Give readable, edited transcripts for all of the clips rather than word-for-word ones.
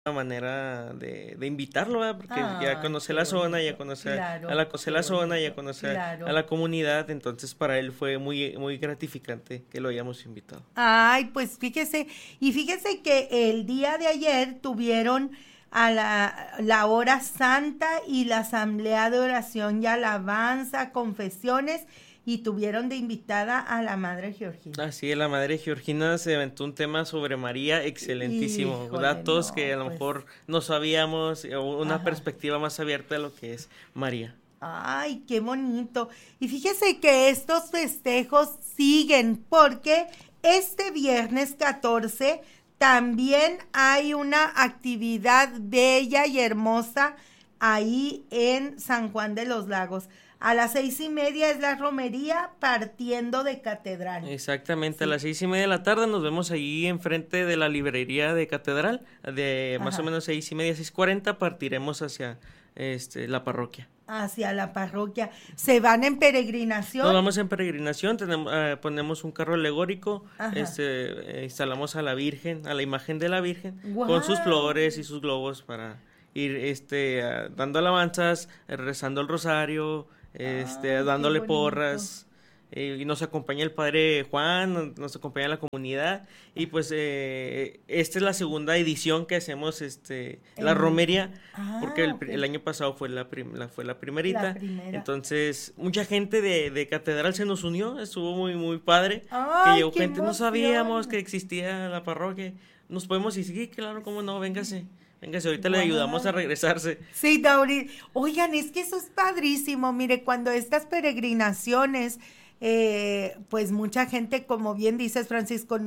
manera de invitarlo, ¿verdad? Porque ya conoce qué la zona, ya bonito. conoce Claro, a la, conoce qué la zona, ya bonito. conoce Claro. a la comunidad, entonces para él fue muy, muy gratificante que lo hayamos invitado. Ay, pues fíjese, y fíjese que el día de ayer tuvieron a la hora santa y la asamblea de oración y alabanza, confesiones, y tuvieron de invitada a la Madre Georgina. Así es, la madre Georgina se aventó un tema sobre María excelentísimo, Híjole, datos que no, a lo pues, mejor no sabíamos, o una ajá. perspectiva más abierta de lo que es María. Ay, qué bonito. Y fíjese que estos festejos siguen porque este viernes 14 también hay una actividad bella y hermosa ahí en San Juan de los Lagos. A las 6:30 es la romería partiendo de Catedral. Exactamente, a Sí, las 6:30 de la tarde nos vemos allí enfrente de la librería de Catedral, de más o ajá. menos 6:30, 6:40 partiremos hacia la parroquia. Hacia la parroquia. Se van en Nos peregrinación. vamos en peregrinación, ponemos un carro alegórico, Ajá. instalamos a la Virgen, a la imagen de la Virgen, con sus Wow. flores y sus globos para ir dando alabanzas, rezando el rosario, Ay, qué dándole bonito. porras. Y nos acompaña el padre Juan, nos acompaña la comunidad y pues esta es la segunda edición que hacemos la En, romería porque ah, ok. el año pasado fue fue la La primerita. primera. Entonces, mucha gente de Catedral se nos unió, estuvo muy, muy padre, que Ay, llegó qué gente, no sabíamos que emoción. existía la parroquia, nos podemos ir, sí, claro, cómo no, véngase, ahorita le ayudamos a Wow. regresarse. Sí, Dauri. Oigan, es que eso es padrísimo. Mire, cuando estas peregrinaciones, pues mucha gente, como bien dices, Francisco,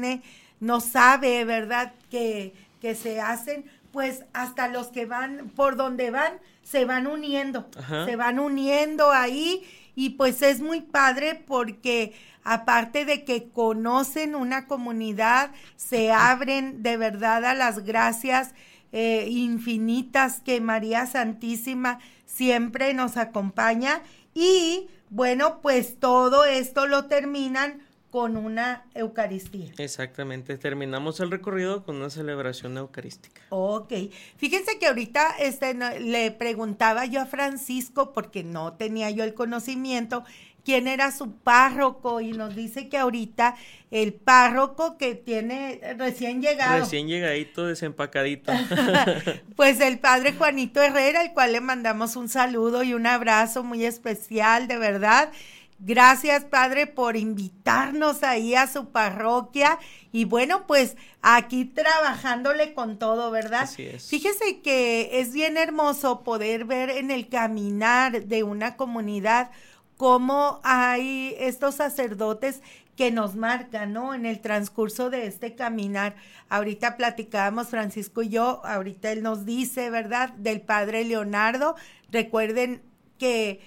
no sabe, ¿verdad? Que se hacen, pues hasta los que van, por donde van, Ajá, se van uniendo ahí y pues es muy padre porque aparte de que conocen una comunidad, se abren de verdad a las gracias infinitas que María Santísima siempre nos acompaña y bueno, pues todo esto lo terminan con una Eucaristía. exactamente, terminamos el recorrido con una celebración eucarística. Ok, fíjense que ahorita le preguntaba yo a Francisco porque no tenía yo el conocimiento quién era su párroco y nos dice que ahorita el párroco que tiene recién llegado, Recién llegadito, desempacadito. pues el padre Juanito Herrera, al cual le mandamos un saludo y un abrazo muy especial, de verdad. Gracias, padre, por invitarnos ahí a su parroquia y bueno, pues aquí trabajándole con todo, ¿verdad? Así es. Fíjese que es bien hermoso poder ver en el caminar de una comunidad cómo hay estos sacerdotes que nos marcan, ¿no? En el transcurso de este caminar. Ahorita platicábamos Francisco y yo, ahorita él nos dice, ¿verdad? Del padre Leonardo. Recuerden que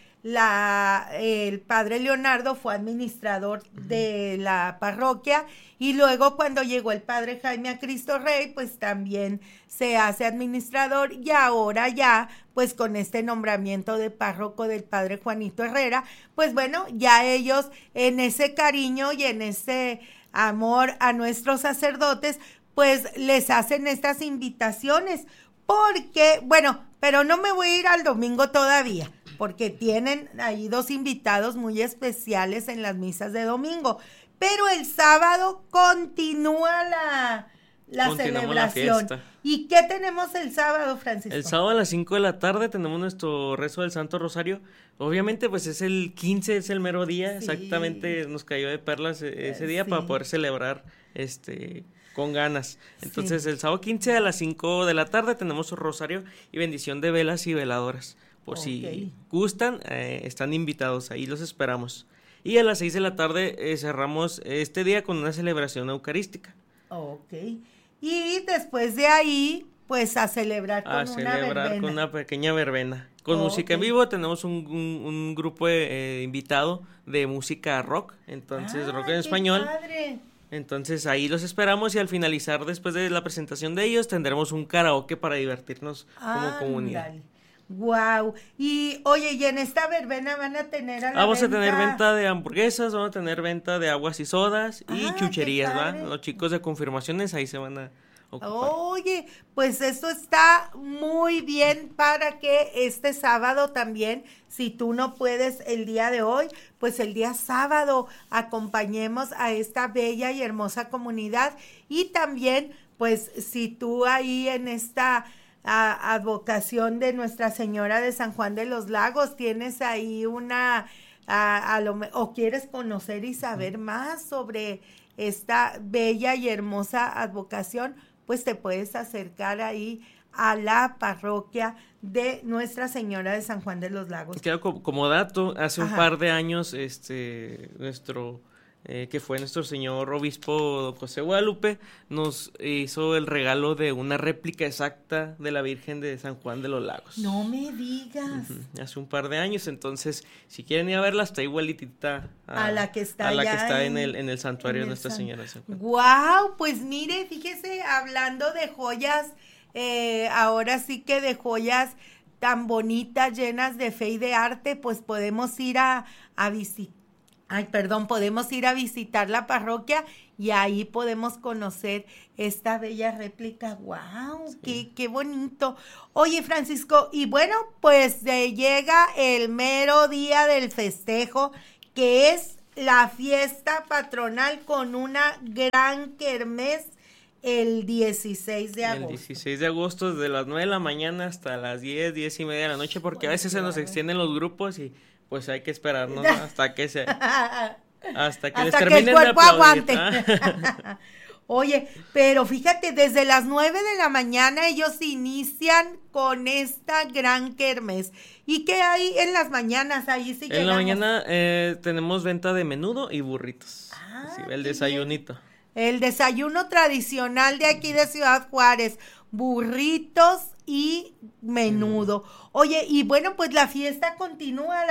el padre Leonardo fue administrador Ujú. de la parroquia y luego cuando llegó el padre Jaime a Cristo Rey, pues también se hace administrador y ahora ya, pues con este nombramiento de párroco del padre Juanito Herrera, pues bueno, ya ellos en ese cariño y en ese amor a nuestros sacerdotes, pues les hacen estas invitaciones porque, bueno, pero no me voy a ir al domingo todavía, porque tienen ahí dos invitados muy especiales en las misas de domingo. Pero el sábado continúa la Continuamos la celebración. fiesta. ¿Y qué tenemos el sábado, El Francisco? sábado a las 5 de la tarde tenemos nuestro rezo del Santo Rosario. Obviamente, pues es el 15, es el mero día. Sí, Exactamente, nos cayó de perlas ese día para sí, poder celebrar con ganas. sí. Entonces, el sábado 15 a las 5 de la tarde tenemos su rosario y bendición de velas y veladoras. Por Ok, si gustan, están invitados, ahí los esperamos. Y a las 6 de la tarde cerramos este día con una celebración eucarística. ok. Y después de ahí, pues a celebrar A con una celebrar con verbena. una pequeña verbena. Con Ok. música en vivo tenemos un grupo invitado de música rock, entonces rock en ¡Ay, qué español. padre! Entonces ahí los esperamos y al finalizar después de la presentación de ellos tendremos un karaoke para divertirnos como comunidad. Ándale. Wow. Y oye, y en esta verbena van a tener a la Vamos a tener venta. venta de hamburguesas, vamos a tener venta de aguas y sodas y Ah, qué chucherías, ¿va? padre. Los chicos de confirmaciones ahí se van a ocupar. Oye, pues eso está muy bien para que este sábado también, si tú no puedes el día de hoy, pues el día sábado acompañemos a esta bella y hermosa comunidad. Y también, pues si tú ahí en esta advocación de Nuestra Señora de San Juan de los Lagos tienes ahí o quieres conocer y saber más sobre esta bella y hermosa advocación, pues te puedes acercar ahí a la parroquia de Nuestra Señora de San Juan de los Lagos. Claro, como dato, hace un Ajá. par de años, que fue nuestro señor obispo don José Guadalupe, nos hizo el regalo de una réplica exacta de la Virgen de San Juan de los Lagos. No me digas. Hace un par de años, entonces, si quieren ir a verla, está igualitita A la que está en el santuario de Nuestra Señora de San Juan. Guau, pues mire, fíjese, hablando de joyas, ahora sí que de joyas tan bonitas, llenas de fe y de arte, pues podemos ir a visitar. Podemos ir a visitar la parroquia y ahí podemos conocer esta bella réplica. ¡Wow! Sí. Qué bonito! Oye, Francisco, y bueno, pues llega el mero día del festejo, que es la fiesta patronal con una gran kermés el 16 de agosto. El 16 de agosto, desde las 9 de la mañana hasta las 10 y media de la noche, porque a veces se nos extienden los grupos y pues hay que esperarnos, ¿no? hasta que les terminen el cuerpo de aplaudir. aguante. Oye, pero fíjate, desde las 9 de la mañana ellos inician con esta gran kermés. ¿Y qué hay en las mañanas? Ahí sí En la mañana tenemos venta de menudo y burritos. Sí, el desayunito. Bien. El desayuno tradicional de aquí de Ciudad Juárez, burritos y menudo. Oye, y bueno, pues la fiesta continúa,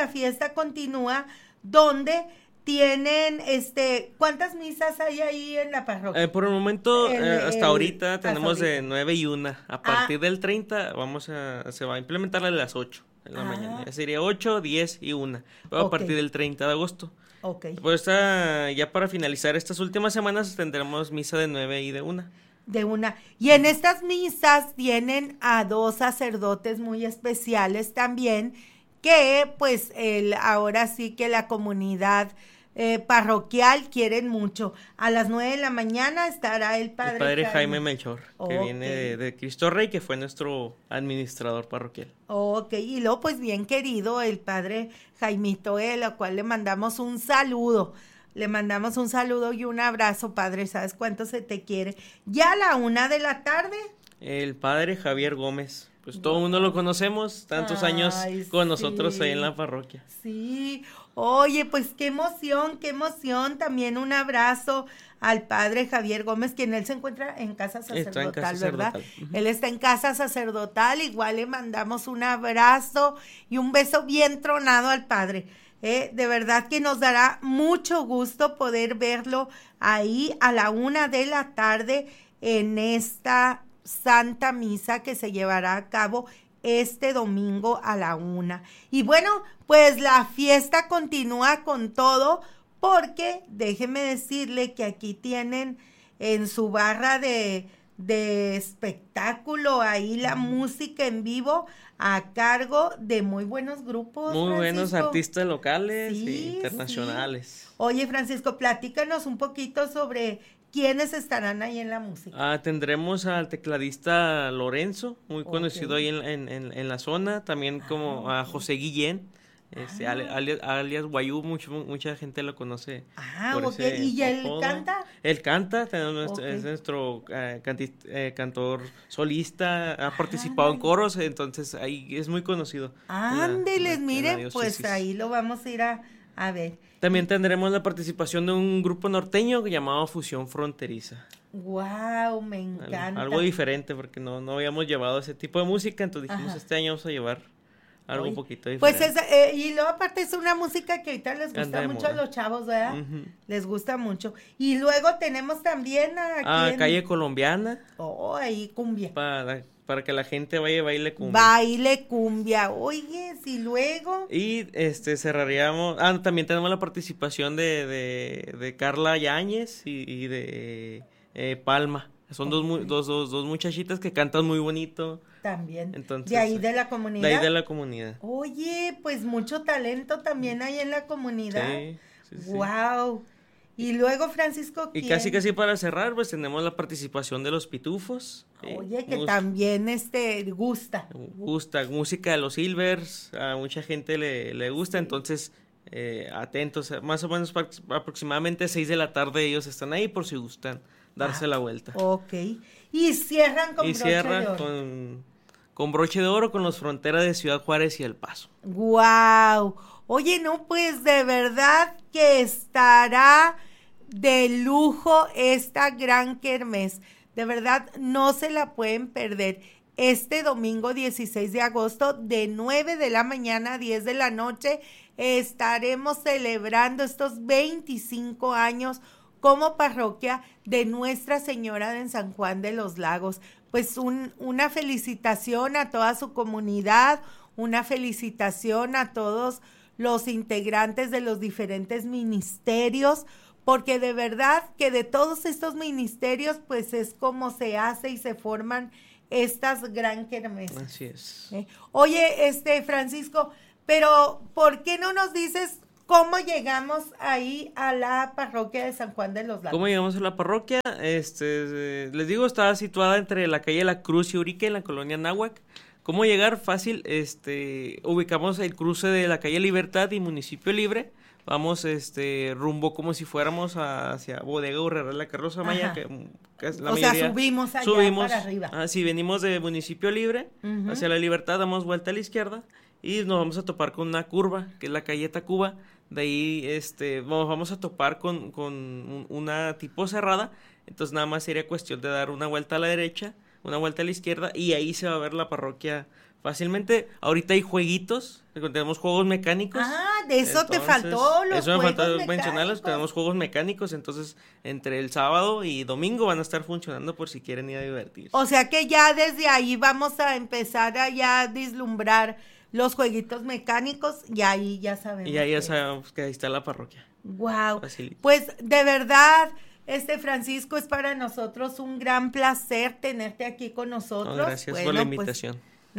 donde tienen, ¿cuántas misas hay ahí en la parroquia? Por el momento, hasta ahorita tenemos de 9 y 1. A partir del 30 se va a implementar a las 8 de la mañana. Ya sería 8, 10 y 1. Luego a partir del 30 de agosto. Okay. Pues ya para finalizar estas últimas semanas tendremos misa de 9 y de 1. De 1. Y en estas misas tienen a 2 sacerdotes muy especiales también, que pues ahora sí que la comunidad parroquial quieren mucho. A las 9 de la mañana estará el padre Jaime Melchor, que viene de Cristo Rey, que fue nuestro administrador parroquial. Ok, y luego pues bien querido el padre Jaimito, al cual le mandamos un saludo. Le mandamos un saludo y un abrazo, padre, ¿sabes cuánto se te quiere? Ya a la 1 de la tarde. El padre Javier Gómez, pues todo el mundo lo conocemos, tantos años con nosotros ahí en la parroquia. Sí, oye, pues qué emoción, también un abrazo al padre Javier Gómez, quien él se encuentra en casa sacerdotal, ¿verdad? Él está en casa sacerdotal, igual le mandamos un abrazo y un beso bien tronado al padre. De verdad que nos dará mucho gusto poder verlo ahí a la 1 de la tarde en esta Santa Misa que se llevará a cabo este domingo a la 1. Y bueno, pues la fiesta continúa con todo, porque déjeme decirle que aquí tienen en su barra de espectáculo ahí la música en vivo a cargo de muy buenos grupos, muy Francisco. Buenos artistas locales e internacionales. Sí. Oye, Francisco, platícanos un poquito sobre quiénes estarán ahí en la música. Tendremos al tecladista Lorenzo, muy conocido ahí en la zona, también como a José Guillén, alias Guayú, mucha gente lo conoce. ¿Y él canta? Él canta, es nuestro cantor solista, ha participado en coros, entonces ahí es muy conocido. Ándeles, miren, pues ahí lo vamos a ir a ver. También tendremos la participación de un grupo norteño llamado Fusión Fronteriza. Wow, me encanta. Algo diferente, porque no habíamos llevado ese tipo de música, entonces dijimos, este año vamos a llevar algo un poquito diferente. Pues y luego aparte es una música que ahorita les gusta mucho a los chavos, ¿verdad? Les gusta mucho. Y luego tenemos también Calle Colombiana. Ahí cumbia. Para que la gente vaya y baile cumbia. Baile cumbia, oye, y luego. Y cerraríamos, también tenemos la participación de Carla Yáñez y de Palma, Son dos muchachitas que cantan muy bonito. También. Entonces, ¿de ahí de la comunidad? De ahí de la comunidad. Oye, pues mucho talento también hay en la comunidad. Sí. Wow. Y luego, Francisco, ¿quién? Y casi para cerrar, pues tenemos la participación de los Pitufos. Oye, que también gusta. Gusta, música de los Silvers, a mucha gente le gusta, entonces atentos, más o menos aproximadamente 6 de la tarde ellos están ahí por si gustan darse la vuelta. Ok, y cierran con broche de oro. Con broche de oro con los Fronteras de Ciudad Juárez y El Paso. Wow. Oye, no, pues de verdad que estará de lujo esta gran kermés. De verdad, no se la pueden perder. Este domingo 16 de agosto, de 9 de la mañana a 10 de la noche, estaremos celebrando estos 25 años como parroquia de Nuestra Señora de San Juan de los Lagos. Pues una felicitación a toda su comunidad, una felicitación a todos los integrantes de los diferentes ministerios, porque de verdad que de todos estos ministerios, pues es como se hace y se forman estas gran kermeses. Así es. Oye, Francisco, pero ¿por qué no nos dices cómo llegamos ahí a la parroquia de San Juan de los Lagos? ¿Cómo llegamos a la parroquia? Les digo, está situada entre la calle La Cruz y Urique, en la colonia Náhuac. ¿Cómo llegar? Fácil, ubicamos el cruce de la calle Libertad y Municipio Libre. Vamos rumbo como si fuéramos hacia Bodega Urrera La Carroza Maya, que es la mayoría. Subimos allá para arriba. Sí, venimos de Municipio Libre hacia La Libertad, damos vuelta a la izquierda y nos vamos a topar con una curva, que es la calle Tacuba. De ahí vamos a topar con una tipo cerrada, entonces nada más sería cuestión de dar una vuelta a la derecha, una vuelta a la izquierda y ahí se va a ver la parroquia fácilmente. Ahorita hay jueguitos, tenemos juegos mecánicos. De eso te faltó, los eso me juegos faltó mecánicos. mencionarlos, tenemos juegos mecánicos, entonces entre el sábado y domingo van a estar funcionando por si quieren ir a divertirse. O sea que ya desde ahí vamos a empezar a ya vislumbrar los jueguitos mecánicos y ahí ya sabemos. Y ahí ya sabemos que ahí está la parroquia. Wow. Pues de verdad, Francisco, es para nosotros un gran placer tenerte aquí con nosotros. Gracias por la invitación.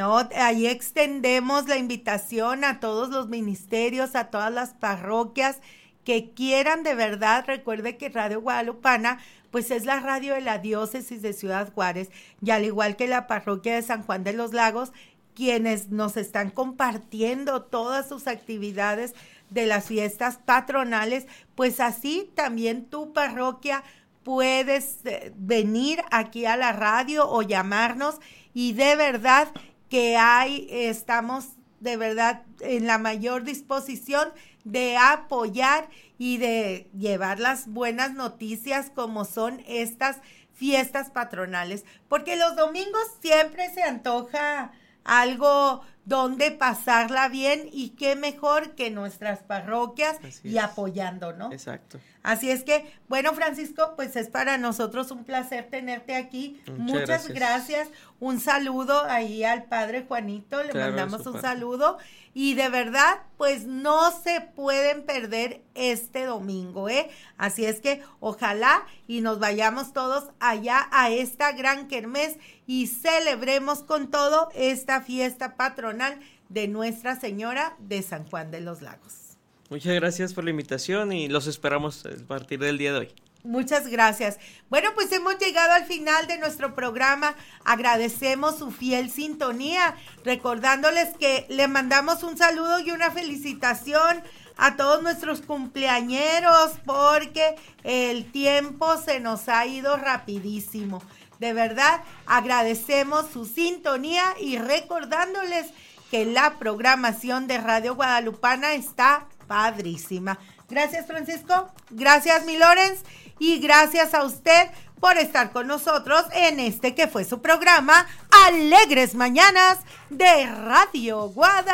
Ahí extendemos la invitación a todos los ministerios, a todas las parroquias que quieran de verdad. Recuerde que Radio Guadalupana pues es la radio de la diócesis de Ciudad Juárez, y al igual que la parroquia de San Juan de los Lagos, quienes nos están compartiendo todas sus actividades de las fiestas patronales, pues así también tu parroquia puedes venir aquí a la radio o llamarnos, y de verdad que estamos de verdad en la mayor disposición de apoyar y de llevar las buenas noticias como son estas fiestas patronales, porque los domingos siempre se antoja algo donde pasarla bien, y qué mejor que nuestras parroquias y apoyando, ¿no? Exacto. Así es que, bueno, Francisco, pues es para nosotros un placer tenerte aquí. Muchas gracias. Un saludo ahí al padre Juanito, le mandamos un saludo, y de verdad, pues no se pueden perder este domingo, Así es que ojalá y nos vayamos todos allá a esta gran kermés y celebremos con todo esta fiesta patronal de Nuestra Señora de San Juan de los Lagos. Muchas gracias por la invitación y los esperamos a partir del día de hoy. Muchas gracias. Bueno, pues hemos llegado al final de nuestro programa. Agradecemos su fiel sintonía, recordándoles que le mandamos un saludo y una felicitación a todos nuestros cumpleañeros, porque el tiempo se nos ha ido rapidísimo. De verdad, agradecemos su sintonía y recordándoles que la programación de Radio Guadalupana está padrísima. Gracias, Francisco. Gracias, mi Lorenz. Y gracias a usted por estar con nosotros en que fue su programa Alegres Mañanas de Radio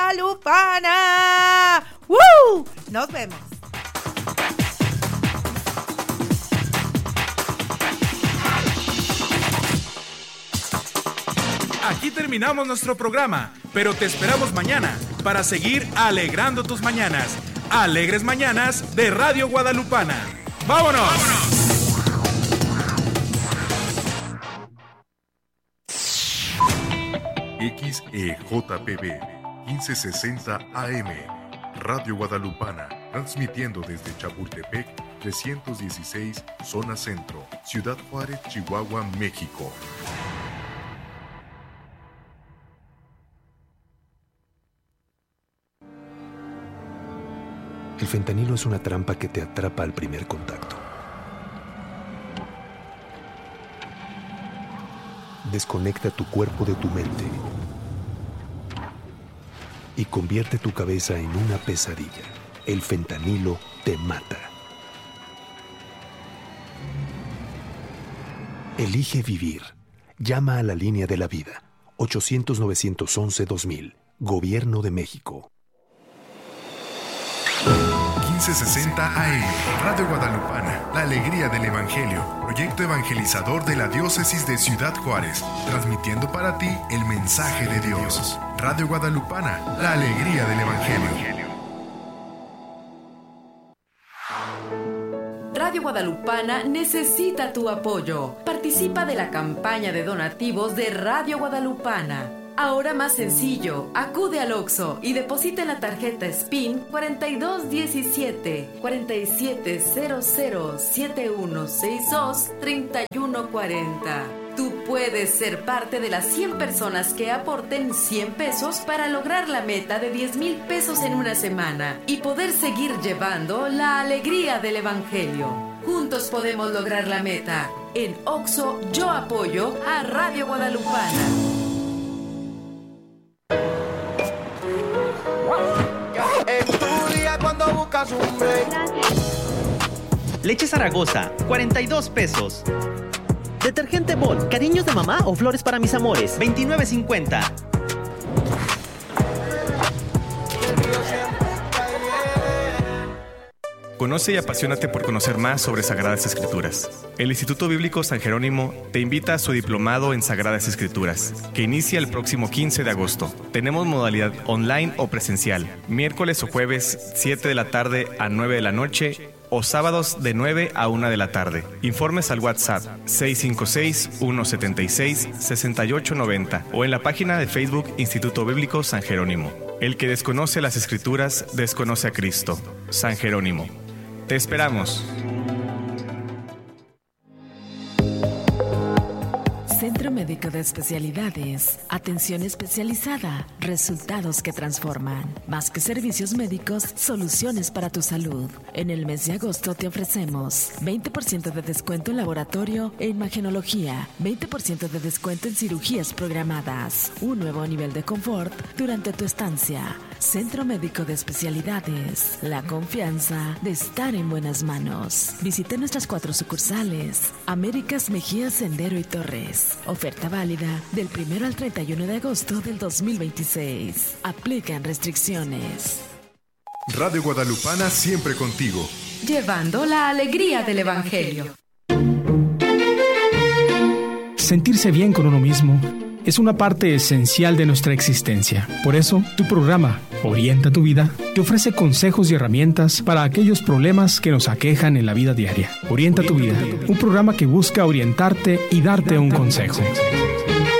Guadalupana. ¡Woo! Nos vemos. Aquí terminamos nuestro programa, pero te esperamos mañana para seguir alegrando tus mañanas. Alegres Mañanas de Radio Guadalupana. ¡Vámonos! XEJPB 1560 AM, Radio Guadalupana, transmitiendo desde Chapultepec 316, Zona Centro, Ciudad Juárez, Chihuahua, México. El fentanilo es una trampa que te atrapa al primer contacto. Desconecta tu cuerpo de tu mente y convierte tu cabeza en una pesadilla. El fentanilo te mata. Elige vivir. Llama a la línea de la vida. 800-911-2000. Gobierno de México. 1560 AM, Radio Guadalupana, la alegría del Evangelio, proyecto evangelizador de la diócesis de Ciudad Juárez, transmitiendo para ti el mensaje de Dios. Radio Guadalupana, la alegría del Evangelio. Radio Guadalupana necesita tu apoyo. Participa de la campaña de donativos de Radio Guadalupana. Ahora más sencillo, acude al Oxxo y deposita en la tarjeta SPIN 4217 4700 7162 3140. Tú puedes ser parte de las 100 personas que aporten 100 pesos para lograr la meta de 10,000 pesos en una semana y poder seguir llevando la alegría del Evangelio. Juntos podemos lograr la meta. En Oxxo yo apoyo a Radio Guadalupana. Leche Zaragoza, 42 pesos. Detergente Bol, cariños de mamá o flores para mis amores, 29.50. Conoce y apasionate por conocer más sobre Sagradas Escrituras. El Instituto Bíblico San Jerónimo te invita a su diplomado en Sagradas Escrituras, que inicia el próximo 15 de agosto. Tenemos modalidad online o presencial, miércoles o jueves 7 de la tarde a 9 de la noche o sábados de 9 a 1 de la tarde. Informes al WhatsApp 656-176-6890 o en la página de Facebook Instituto Bíblico San Jerónimo. El que desconoce las Escrituras, desconoce a Cristo. San Jerónimo. Te esperamos. Centro Médico de Especialidades. Atención especializada. Resultados que transforman. Más que servicios médicos, soluciones para tu salud. En el mes de agosto te ofrecemos 20% de descuento en laboratorio e imagenología, 20% de descuento en cirugías programadas, un nuevo nivel de confort durante tu estancia. Centro Médico de Especialidades. La confianza de estar en buenas manos. Visite nuestras 4 sucursales. Américas, Mejía, Sendero y Torres. Oferta válida del 1 al 31 de agosto del 2026. Aplican restricciones. Radio Guadalupana siempre contigo. Llevando la alegría del Evangelio. Sentirse bien con uno mismo es una parte esencial de nuestra existencia. Por eso, tu programa, Orienta tu Vida, te ofrece consejos y herramientas para aquellos problemas que nos aquejan en la vida diaria. Orienta tu Vida, un programa que busca orientarte y darte un consejo.